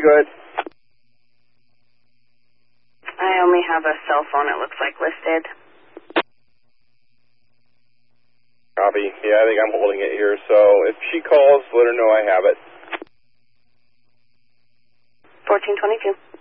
good. I only have a cell phone, it looks like, listed. Copy. Yeah, I think I'm holding it here, so if she calls, let her know I have it. 1422.